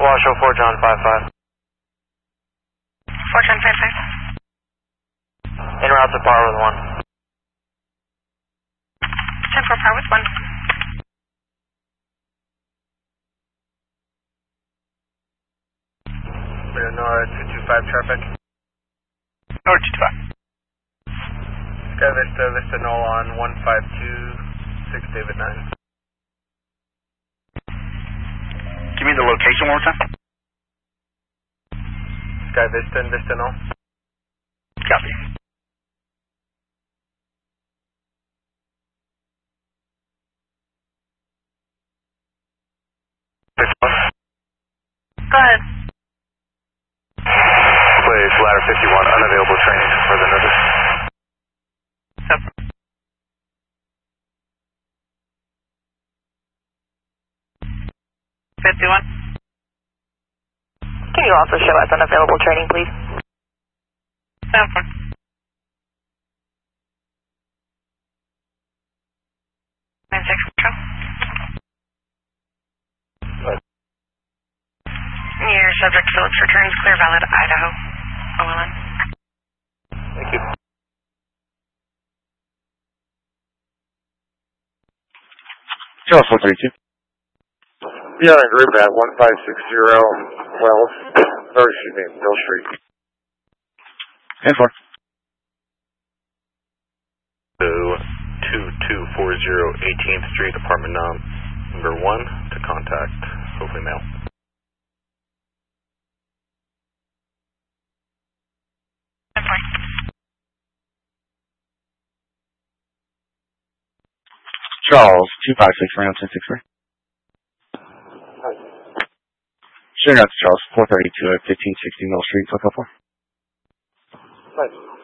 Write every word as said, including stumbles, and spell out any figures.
Washoe, four John five five. four John five five. En route to par with one. ten four par with one. Nora two two five traffic. Nora two two five. Sky Vista, Vista Null on one five two six David nine. Give me the location one more time. Sky Vista and Vista Null. Copy. Go ahead. Place ladder fifty-one, unavailable training for the notice. Yep. fifty-one. Can you also show us unavailable training, please? seven four. nine six control. Your subject Phillips returns clear valid Idaho. O L N. Thank you. Charles four thirty-two. Yeah, I agree with that. one five six zero Wells, or excuse me, Mill Street. ten four. So, two two four zero eighteenth Street, apartment number one, to contact, hopefully mail. Charles two five six Reno ten six three. Shooting out to Charles four thirty-two at fifteen sixty Mill Street, Flip four. Nice.